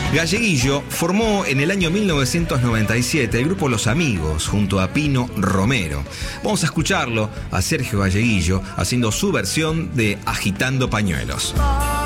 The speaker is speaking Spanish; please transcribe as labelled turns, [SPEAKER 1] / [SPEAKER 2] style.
[SPEAKER 1] Galleguillo formó en el año 1997 el grupo Los Amigos junto a Pino Romero. Vamos a escucharlo a Sergio Galleguillo haciendo su versión de Agitando Pañuelos.